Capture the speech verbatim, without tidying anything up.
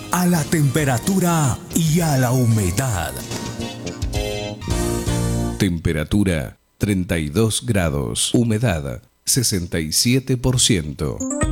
a la temperatura y a la humedad. Temperatura treinta y dos grados, humedad sesenta y siete por ciento.